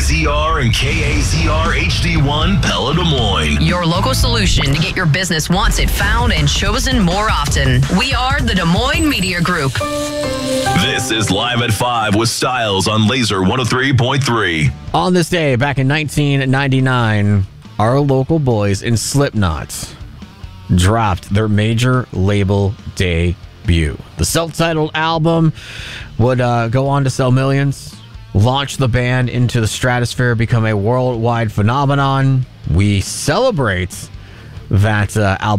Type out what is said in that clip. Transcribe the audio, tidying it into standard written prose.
KZR and KAZR HD1 Pella Des Moines. Your local solution to get your business wants it found and chosen more often. We are the Des Moines Media Group. This is Live at 5 with Styles on Laser 103.3. On this day, back in 1999, our local boys in Slipknot dropped their major label debut. The self-titled album would go on to sell millions, launch the band into the stratosphere, become a worldwide phenomenon. We celebrate that album